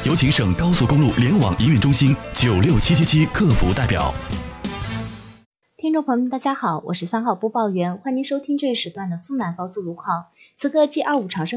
有请省高速公路联网营运中心96777客服代表。 听众朋友们，大家好，我是3号播报员，欢迎您收听这一时段的苏南高速路况。此刻 G25长生